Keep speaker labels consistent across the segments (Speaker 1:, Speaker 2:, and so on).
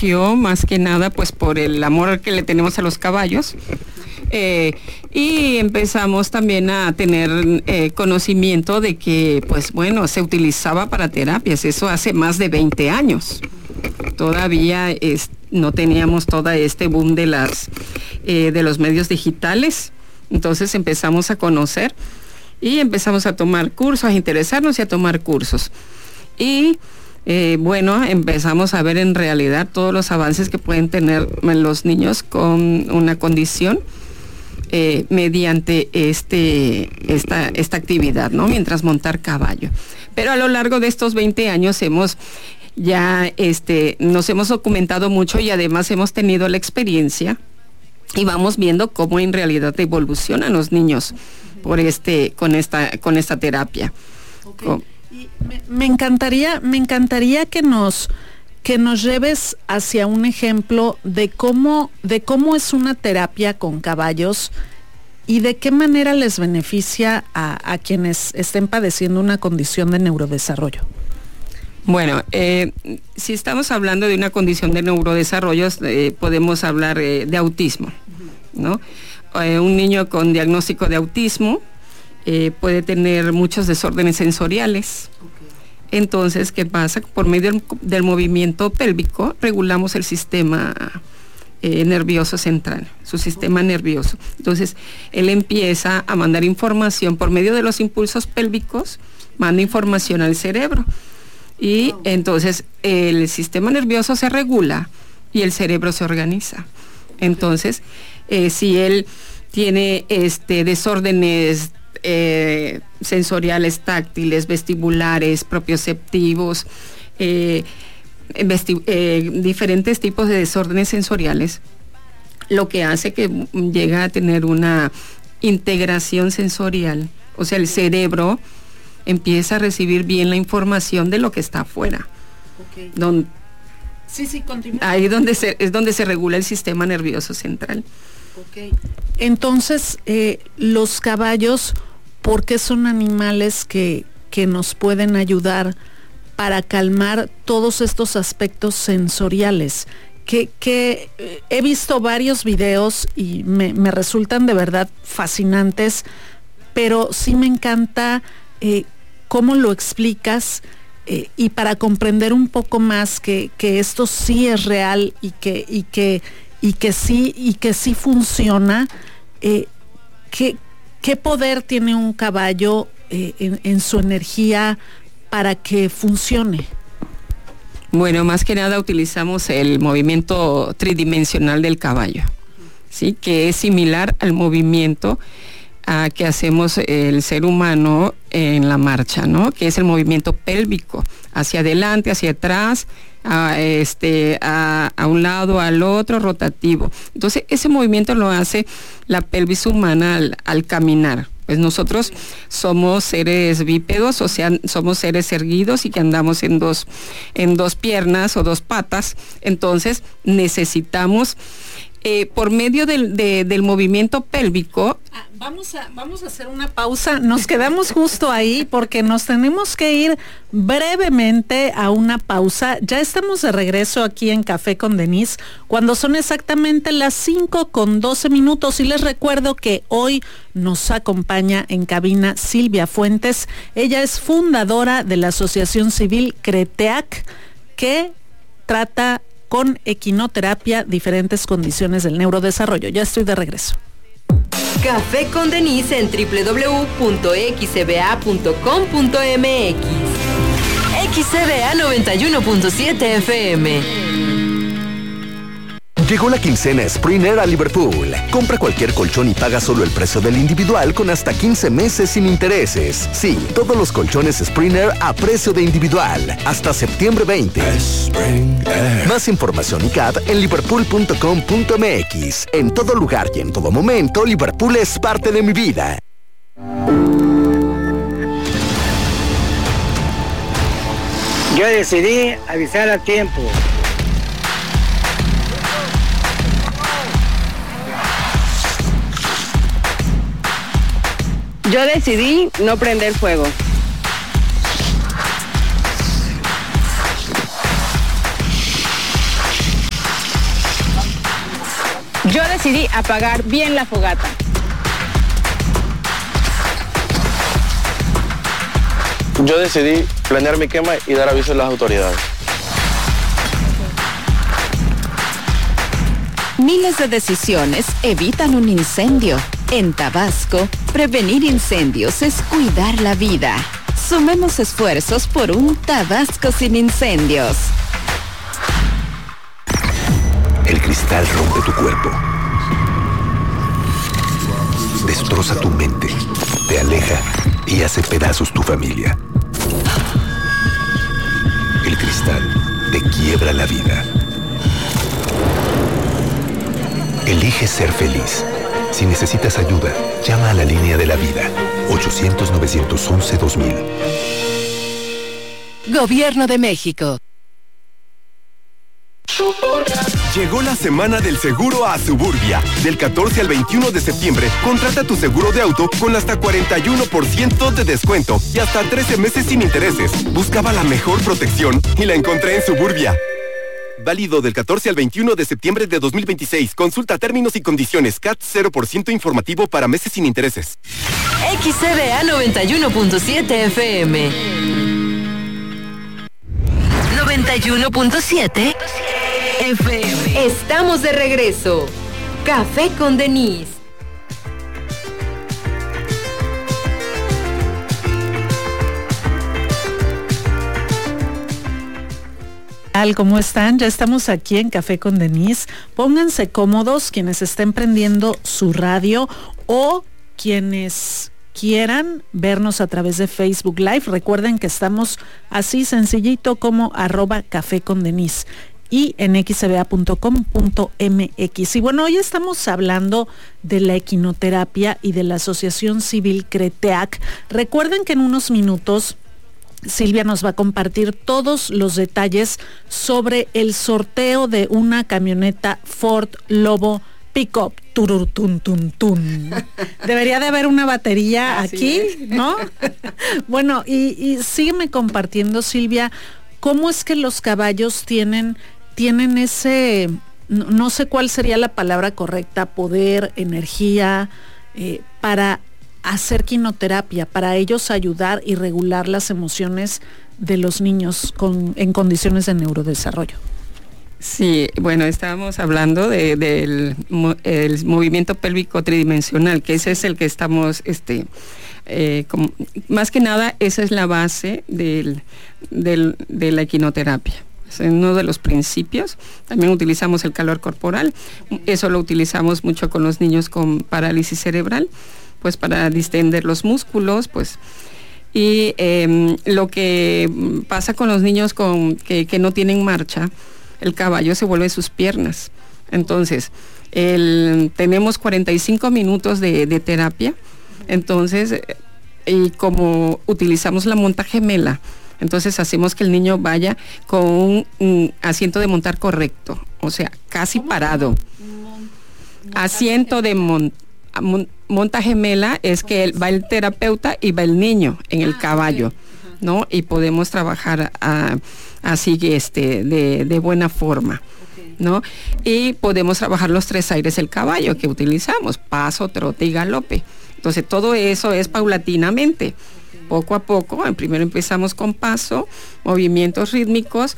Speaker 1: surgió más que nada pues por el amor que le tenemos a los caballos. Y empezamos también a tener conocimiento de que, pues bueno, se utilizaba para terapias, eso hace más de 20 años. Todavía no teníamos todo este boom de los medios digitales, entonces empezamos a conocer y empezamos a tomar cursos, a interesarnos y a tomar cursos. Y bueno, empezamos a ver en realidad todos los avances que pueden tener los niños con una condición mediante esta actividad, ¿no? Mientras montar caballo. Pero a lo largo de estos 20 años nos hemos documentado mucho y además hemos tenido la experiencia y vamos viendo cómo en realidad evolucionan los niños con esta terapia.
Speaker 2: Okay. Y me encantaría que nos lleves hacia un ejemplo de cómo es una terapia con caballos y de qué manera les beneficia a quienes estén padeciendo una condición de neurodesarrollo.
Speaker 1: Bueno, si estamos hablando de una condición de neurodesarrollo, podemos hablar de autismo, ¿no? Un niño con diagnóstico de autismo puede tener muchos desórdenes sensoriales. Entonces, ¿qué pasa? Por medio del movimiento pélvico regulamos el sistema nervioso central, su sistema nervioso. Entonces, él empieza a mandar información por medio de los impulsos pélvicos, manda información al cerebro. Y entonces el sistema nervioso se regula y el cerebro se organiza. Entonces, si él tiene desórdenes sensoriales, táctiles, vestibulares, propioceptivos, diferentes tipos de desórdenes sensoriales, lo que hace que llega a tener una integración sensorial, o sea, el cerebro empieza a recibir bien la información de lo que está afuera.
Speaker 2: Okay.
Speaker 1: Continúa. Ahí es donde se regula el sistema nervioso central.
Speaker 2: Okay. Entonces, los caballos, ¿por qué son animales que nos pueden ayudar para calmar todos estos aspectos sensoriales? Que he visto varios videos y me resultan de verdad fascinantes, pero sí me encanta cómo lo explicas, y para comprender un poco más que esto sí es real y que sí funciona. ¿Qué poder tiene un caballo en su energía para que funcione?
Speaker 1: Bueno, más que nada utilizamos el movimiento tridimensional del caballo, ¿sí? Que es similar al movimiento que hacemos el ser humano en la marcha, ¿no? Que es el movimiento pélvico, hacia adelante, hacia atrás, a un lado, al otro, rotativo. Entonces, ese movimiento lo hace la pelvis humana al caminar. Pues nosotros somos seres bípedos, o sea, somos seres erguidos y que andamos en dos piernas o dos patas. Entonces, necesitamos por medio del movimiento pélvico.
Speaker 2: Vamos a hacer una pausa, nos quedamos justo ahí porque nos tenemos que ir brevemente a una pausa. Ya estamos de regreso aquí en Café con Denise, cuando son exactamente las 5:12 y les recuerdo que hoy nos acompaña en cabina Silvia Fuentes. Ella es fundadora de la Asociación Civil CRETEAC, que trata con equinoterapia diferentes condiciones del neurodesarrollo. Ya estoy de regreso.
Speaker 3: Café con Denise en www.xcba.com.mx. XCBA 91.7 FM.
Speaker 4: Llegó la quincena Springer a Liverpool. Compra cualquier colchón y paga solo el precio del individual con hasta 15 meses sin intereses. Sí, todos los colchones Springer a precio de individual. Hasta septiembre 20. Más información y CAD en liverpool.com.mx. En todo lugar y en todo momento, Liverpool es parte de mi vida.
Speaker 5: Yo decidí avisar a tiempo.
Speaker 6: Yo decidí no prender fuego. Yo decidí apagar bien la fogata.
Speaker 7: Yo decidí planear mi quema y dar aviso a las autoridades.
Speaker 8: Miles de decisiones evitan un incendio. En Tabasco, prevenir incendios es cuidar la vida. Sumemos esfuerzos por un Tabasco sin incendios.
Speaker 4: El cristal rompe tu cuerpo. Destroza tu mente, te aleja y hace pedazos tu familia. El cristal te quiebra la vida. Elige ser feliz. Si necesitas ayuda, llama a la línea de la vida. 800-911-2000.
Speaker 3: Gobierno de México.
Speaker 9: Llegó la semana del seguro a Suburbia. Del 14 al 21 de septiembre, contrata tu seguro de auto con hasta 41% de descuento y hasta 13 meses sin intereses. Buscaba la mejor protección y la encontré en Suburbia. Válido del 14 al 21 de septiembre de 2026. Consulta términos y condiciones. CAT 0% informativo para meses sin intereses.
Speaker 3: XCDA 91.7 FM. 91.7 FM. Estamos de regreso. Café con Denise.
Speaker 2: ¿Cómo están? Ya estamos aquí en Café con Denise. Pónganse cómodos quienes estén prendiendo su radio o quienes quieran vernos a través de Facebook Live. Recuerden que estamos así sencillito como @Café con Denise y en xcba.com.mx. Y bueno, hoy estamos hablando de la equinoterapia y de la Asociación Civil CRETEAC. Recuerden que en unos minutos Silvia nos va a compartir todos los detalles sobre el sorteo de una camioneta Ford Lobo Pickup. Debería de haber una batería aquí, ¿no? Bueno, y sígueme compartiendo, Silvia, cómo es que los caballos tienen ese, no sé cuál sería la palabra correcta, poder, energía, para hacer quinoterapia, para ellos ayudar y regular las emociones de los niños en condiciones de neurodesarrollo.
Speaker 1: Sí, bueno, estábamos hablando del movimiento pélvico tridimensional, que ese es el que estamos, más que nada, esa es la base de la equinoterapia. Es uno de los principios. También utilizamos el calor corporal, eso lo utilizamos mucho con los niños con parálisis cerebral, pues para distender los músculos, pues. Y lo que pasa con los niños que no tienen marcha, el caballo se vuelve sus piernas. Entonces, tenemos 45 minutos de terapia, entonces, y como utilizamos la monta gemela, entonces hacemos que el niño vaya con un asiento de montar correcto, o sea, casi parado. Asiento de monta gemela es que va el terapeuta y va el niño en el caballo, ¿no? Y podemos trabajar así de buena forma, ¿no? Y podemos trabajar los 3 aires del caballo que utilizamos, paso, trote y galope. Entonces todo eso es paulatinamente, poco a poco. Primero empezamos con paso, movimientos rítmicos,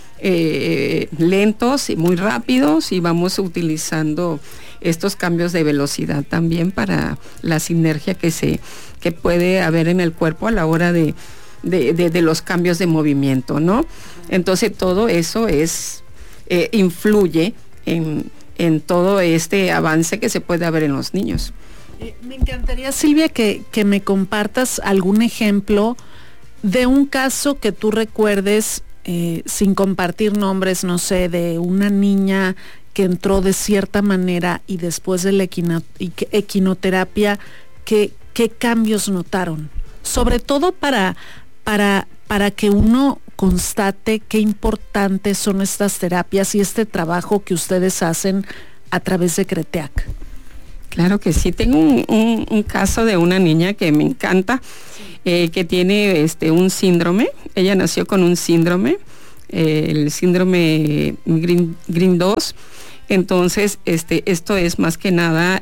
Speaker 1: lentos y muy rápidos, y vamos utilizando estos cambios de velocidad también para la sinergia que puede haber en el cuerpo a la hora de los cambios de movimiento, ¿no? Entonces todo eso influye en todo este avance que se puede haber en los niños.
Speaker 2: Me encantaría, Silvia, que me compartas algún ejemplo de un caso que tú recuerdes, sin compartir nombres, no sé, de una niña que entró de cierta manera y después de la equinoterapia, ¿qué cambios notaron? Sobre todo para que uno constate qué importantes son estas terapias y este trabajo que ustedes hacen a través de CRETEAC.
Speaker 1: Claro que sí, tengo un caso de una niña que me encanta, que tiene un síndrome. Ella nació con un síndrome, el síndrome Green 2, Entonces, esto es más que nada,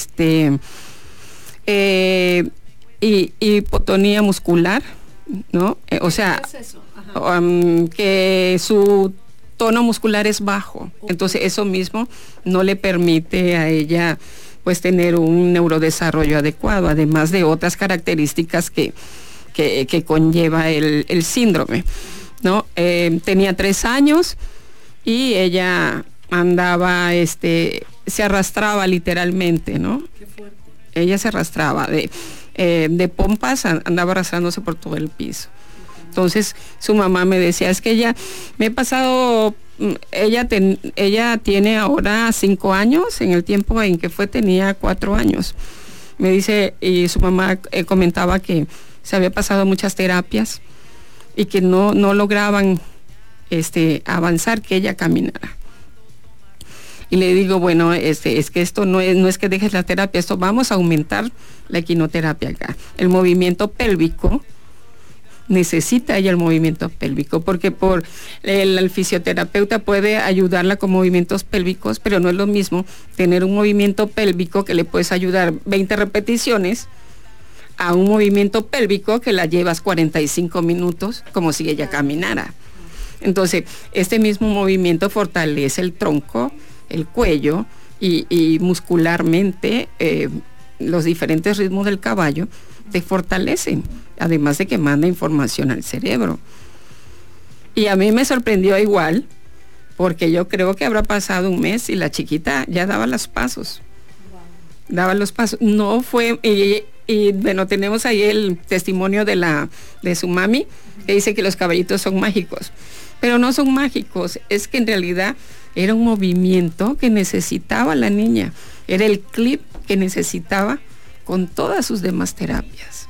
Speaker 1: hipotonía muscular, ¿no? O sea,
Speaker 2: ¿qué es eso?
Speaker 1: Que su tono muscular es bajo. Entonces, eso mismo no le permite a ella, pues, tener un neurodesarrollo adecuado, además de otras características que conlleva el síndrome, ¿no? Tenía 3 años y ella andaba, se arrastraba literalmente, ¿no? Qué fuerte. Ella se arrastraba de pompas, andaba arrastrándose por todo el piso. Entonces su mamá me decía, es que ella, me he pasado, ella tiene ahora 5 años, en el tiempo en que fue tenía 4 años. Me dice, y su mamá comentaba que se había pasado muchas terapias y que no lograban avanzar, que ella caminara. Y le digo, bueno, es que esto no es que dejes la terapia, esto vamos a aumentar la equinoterapia acá. El movimiento pélvico, necesita ella el movimiento pélvico, porque el fisioterapeuta puede ayudarla con movimientos pélvicos, pero no es lo mismo tener un movimiento pélvico que le puedes ayudar 20 repeticiones a un movimiento pélvico que la llevas 45 minutos como si ella caminara. Entonces, este mismo movimiento fortalece el tronco, el cuello y muscularmente los diferentes ritmos del caballo te fortalecen, además de que manda información al cerebro. Y a mí me sorprendió igual, porque yo creo que habrá pasado un mes y la chiquita ya daba los pasos. Daba los pasos. No fue, y bueno, tenemos ahí el testimonio de su mami, que dice que los caballitos son mágicos. Pero no son mágicos, es que en realidad era un movimiento que necesitaba la niña, era el clip que necesitaba con todas sus demás terapias.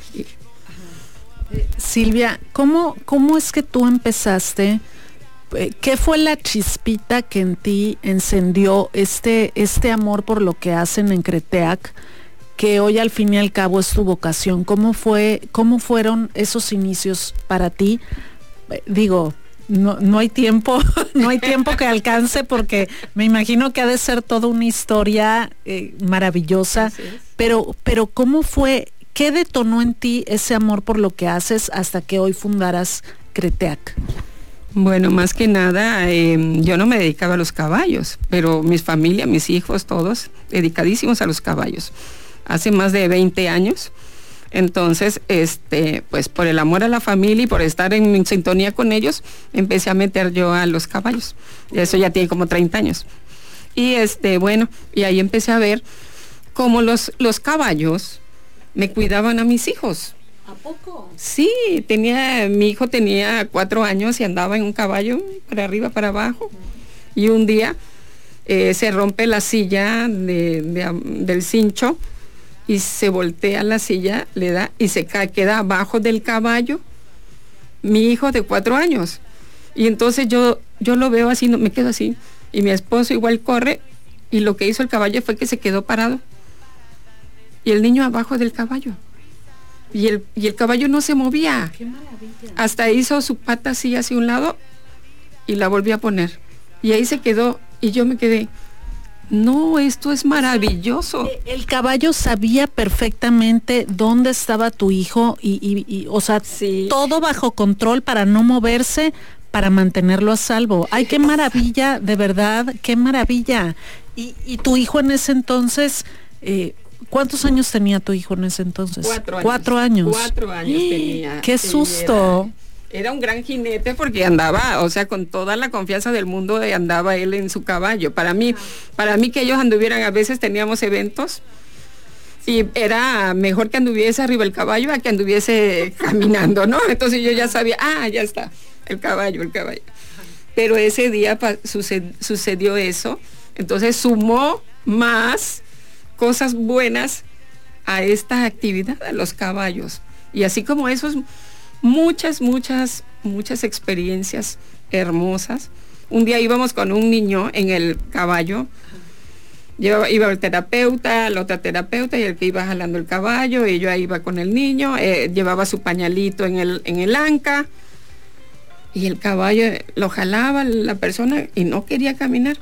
Speaker 2: Silvia, ¿cómo es que tú empezaste? ¿Qué fue la chispita que en ti encendió este amor por lo que hacen en CRETEAC, que hoy al fin y al cabo es tu vocación? ¿Cómo fueron esos inicios para ti? Digo, no hay tiempo, no hay tiempo que alcance, porque me imagino que ha de ser toda una historia maravillosa, pero ¿cómo fue? ¿Qué detonó en ti ese amor por lo que haces hasta que hoy fundaras CRETEAC?
Speaker 1: Bueno, más que nada, yo no me dedicaba a los caballos, pero mis familia, mis hijos, todos dedicadísimos a los caballos. Hace más de 20 años. Entonces, pues por el amor a la familia y por estar en sintonía con ellos, empecé a meter yo a los caballos. Y eso ya tiene como 30 años. Y bueno, y ahí empecé a ver cómo los caballos me cuidaban a mis hijos.
Speaker 2: ¿A poco?
Speaker 1: Sí, mi hijo tenía 4 años y andaba en un caballo para arriba, para abajo. Y un día se rompe la silla del cincho y se voltea la silla, le da y se queda abajo del caballo mi hijo de 4 años. Y entonces yo lo veo así, me quedo así, y mi esposo igual corre, y lo que hizo el caballo fue que se quedó parado y el niño abajo del caballo, y el caballo no se movía.
Speaker 2: ¡Qué maravilla!
Speaker 1: Hasta hizo su pata así hacia un lado y la volvió a poner, y ahí se quedó, y yo me quedé, no, esto es maravilloso.
Speaker 2: El caballo sabía perfectamente dónde estaba tu hijo y o sea, sí, todo bajo control para no moverse, para mantenerlo a salvo. Ay, qué maravilla, de verdad, qué maravilla. Y tu hijo en ese entonces, ¿cuántos años tenía tu hijo en ese entonces?
Speaker 1: 4 años.
Speaker 2: 4 años.
Speaker 1: 4 años tenía.
Speaker 2: ¡Qué susto!
Speaker 1: Era un gran jinete porque andaba, o sea, con toda la confianza del mundo andaba él en su caballo. Para mí que ellos anduvieran, a veces teníamos eventos y era mejor que anduviese arriba el caballo a que anduviese caminando, ¿no? Entonces yo ya sabía, ya está, el caballo. Pero ese día sucedió eso, entonces sumó más cosas buenas a esta actividad, a los caballos. Y así como esos, muchas experiencias hermosas. Un día íbamos con un niño en el caballo, iba el terapeuta, la otra terapeuta y el que iba jalando el caballo, y yo ahí iba con el niño, llevaba su pañalito en el anca, y el caballo lo jalaba la persona y no quería caminar.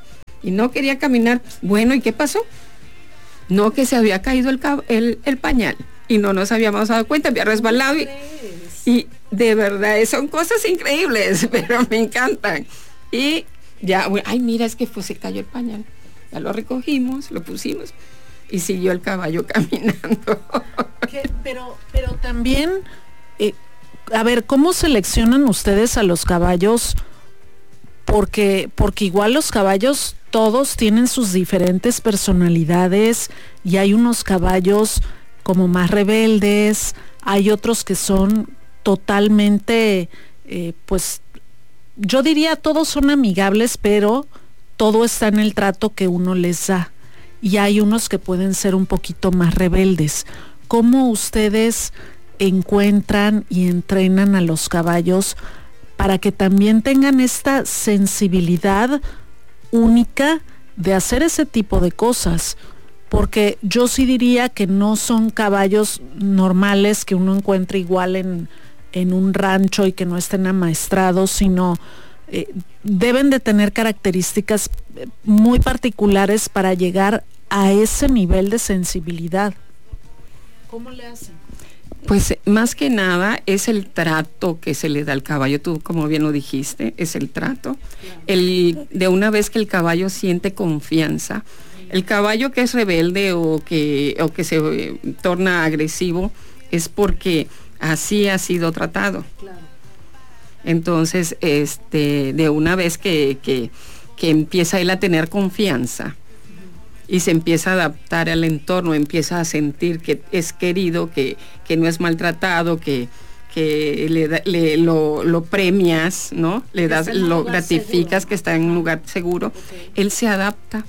Speaker 1: y no quería caminar. Bueno, ¿y qué pasó? No, que se había caído el pañal y no nos habíamos dado cuenta, había resbalado y de verdad son cosas increíbles, pero me encantan. Y ya, ay, mira, es que se cayó el pañal. Ya lo recogimos, lo pusimos y siguió el caballo caminando.
Speaker 2: Pero también, a ver, ¿cómo seleccionan ustedes a los caballos? Porque igual los caballos todos tienen sus diferentes personalidades y hay unos caballos como más rebeldes, hay otros que son totalmente, pues yo diría todos son amigables, pero todo está en el trato que uno les da. Y hay unos que pueden ser un poquito más rebeldes. ¿Cómo ustedes encuentran y entrenan a los caballos para que también tengan esta sensibilidad única de hacer ese tipo de cosas? Porque yo sí diría que no son caballos normales que uno encuentra igual en un rancho y que no estén amaestrados, sino deben de tener características muy particulares para llegar a ese nivel de sensibilidad. ¿Cómo le hacen?
Speaker 1: Pues más que nada es el trato que se le da al caballo. Tú, como bien lo dijiste, es el trato. De una vez que el caballo siente confianza, el caballo que es rebelde o que se torna agresivo es porque así ha sido tratado. Claro. Entonces, de una vez que empieza él a tener confianza y se empieza a adaptar al entorno, empieza a sentir que es querido, que no es maltratado, que lo premias, ¿no? Le das, lo gratificas, seguro, que está en un lugar seguro. Okay. Él se adapta.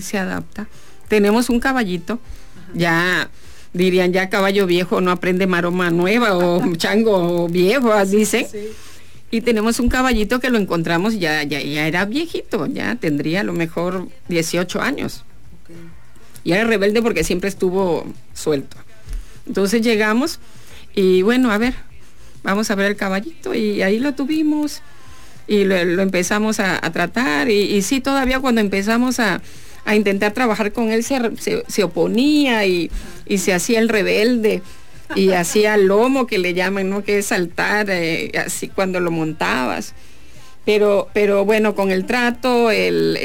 Speaker 1: Tenemos un caballito, ya dirían ya caballo viejo no aprende maroma nueva o chango viejo, así dicen. Sí. Y tenemos un caballito que lo encontramos, ya era viejito, ya tendría a lo mejor 18 años. Okay. Y era rebelde porque siempre estuvo suelto. Entonces llegamos y bueno, a ver, vamos a ver el caballito y ahí lo tuvimos y lo empezamos a tratar y sí, todavía cuando empezamos a intentar trabajar con él se oponía y se hacía el rebelde. Y hacía lomo, que le llaman, ¿no? Que es saltar, así cuando lo montabas. Pero bueno, con el trato, el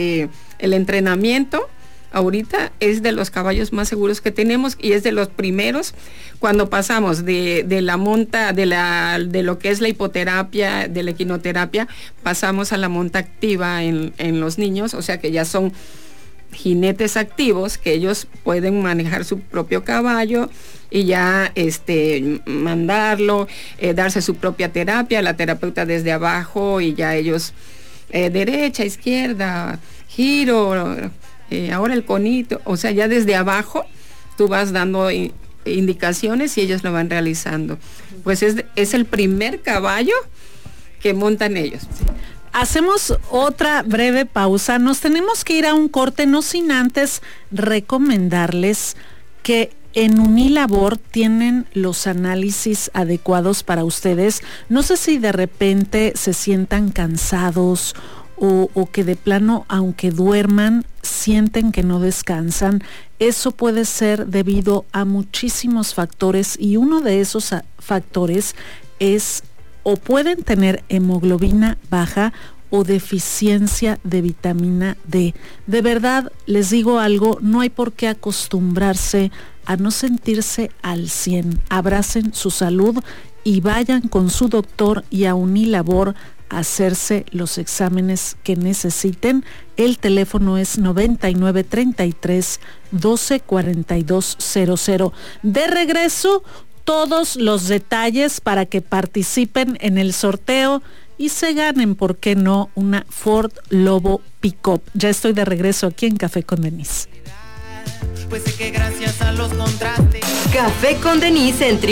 Speaker 1: entrenamiento, ahorita es de los caballos más seguros que tenemos y es de los primeros cuando pasamos de la monta, de lo que es la hipoterapia, de la equinoterapia, pasamos a la monta activa en los niños, o sea que ya son jinetes activos, que ellos pueden manejar su propio caballo y ya mandarlo, darse su propia terapia, la terapeuta desde abajo y ya ellos derecha, izquierda, giro, ahora el conito, o sea, ya desde abajo tú vas dando indicaciones y ellos lo van realizando. Pues es el primer caballo que montan ellos. Sí.
Speaker 2: Hacemos otra breve pausa. Nos tenemos que ir a un corte, no sin antes recomendarles que en Unilabor tienen los análisis adecuados para ustedes. No sé si de repente se sientan cansados o que de plano, aunque duerman, sienten que no descansan. Eso puede ser debido a muchísimos factores y uno de esos factores es o pueden tener hemoglobina baja o deficiencia de vitamina D. De verdad, les digo algo, no hay por qué acostumbrarse a no sentirse al 100. Abracen su salud y vayan con su doctor y a Unilabor a hacerse los exámenes que necesiten. El teléfono es 9933 124200. De regreso, todos los detalles para que participen en el sorteo y se ganen, ¿por qué no?, una Ford Lobo Pickup. Ya estoy de regreso aquí en Café con Denise.
Speaker 3: Pues sé que gracias a los contrastes. Café con Denise en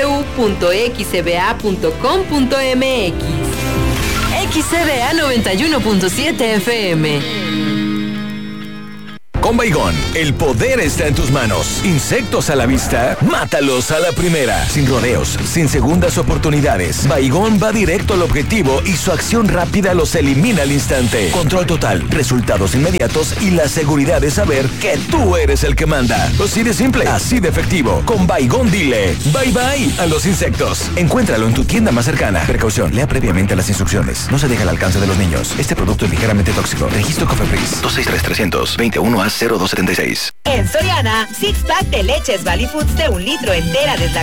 Speaker 3: www.xcba.com.mx. XCBA 91.7 FM.
Speaker 10: Con Baygon, el poder está en tus manos. Insectos a la vista, mátalos a la primera. Sin rodeos, sin segundas oportunidades. Baygon va directo al objetivo y su acción rápida los elimina al instante. Control total, resultados inmediatos y la seguridad de saber que tú eres el que manda. Así de simple, así de efectivo. Con Baygon dile bye bye a los insectos. Encuéntralo en tu tienda más cercana. Precaución, lea previamente las instrucciones. No se deja al alcance de los niños. Este producto es ligeramente tóxico. Registro Cofepris 263-300 21A0276.
Speaker 11: En Soriana, six pack de leches Valley Foods de 1 litro entera